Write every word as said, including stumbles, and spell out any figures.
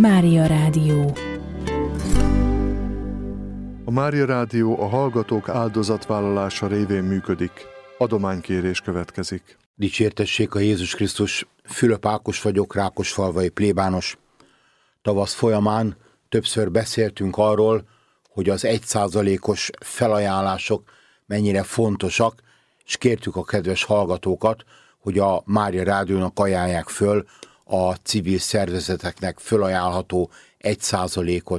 Mária Rádió. A Mária Rádió a hallgatók áldozatvállalása révén működik. Adománykérés következik. Dicsértessék a Jézus Krisztus, Fülöp Ákos vagyok, Rákosfalvai plébános. Tavasz folyamán többször beszéltünk arról, hogy az egy százalékos felajánlások mennyire fontosak, és kértük a kedves hallgatókat, hogy a Mária Rádiónak ajánlják föl a civil szervezeteknek fölajánlható egy százalékot